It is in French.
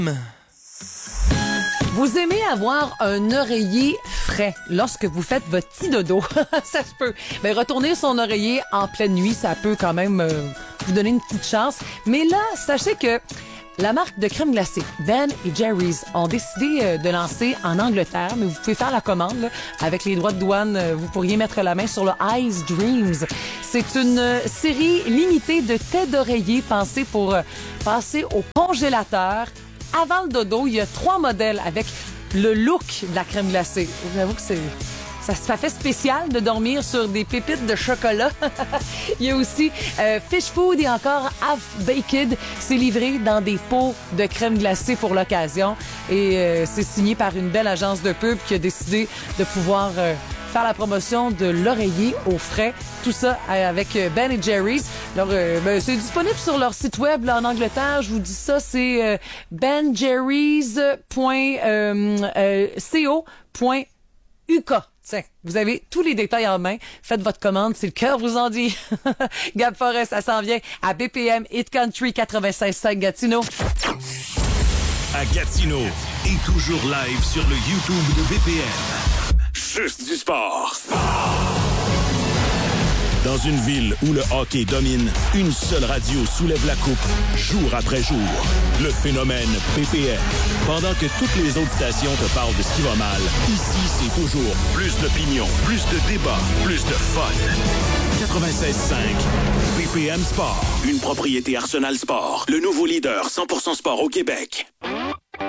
Vous aimez avoir un oreiller frais lorsque vous faites votre petit dodo. Ça se peut. Mais retourner son oreiller en pleine nuit, ça peut quand même vous donner une petite chance. Mais là, sachez que la marque de crème glacée, Ben et Jerry's, ont décidé de lancer en Angleterre, mais vous pouvez faire la commande là, avec les droits de douane. Vous pourriez mettre la main sur le Ice Dreams. C'est une série limitée de têtes d'oreiller pensée pour passer au congélateur. Avant le dodo, il y a 3 modèles avec le look de la crème glacée. J'avoue que ça fait spécial de dormir sur des pépites de chocolat. Il y a aussi Fish Food et encore Half Baked. C'est livré dans des pots de crème glacée pour l'occasion. Et c'est signé par une belle agence de pub qui a décidé de pouvoir faire la promotion de l'oreiller au frais. Tout ça avec Ben et Jerry's. Alors, c'est disponible sur leur site web là, en Angleterre. Je vous dis ça, c'est benjerrys.co.uk. Tiens, vous avez tous les détails en main. Faites votre commande, si le cœur vous en dit. Gab Forest, ça s'en vient à BPM Hit Country 96.5 Gatineau. À Gatineau et toujours live sur le YouTube de BPM. Juste du sport. Dans une ville où le hockey domine, une seule radio soulève la coupe, jour après jour. Le phénomène BPM. Pendant que toutes les autres stations te parlent de ce qui va mal, ici, c'est toujours plus d'opinion, plus de débat, plus de fun. 96.5. BPM Sport. Une propriété Arsenal Sport. Le nouveau leader 100% sport au Québec.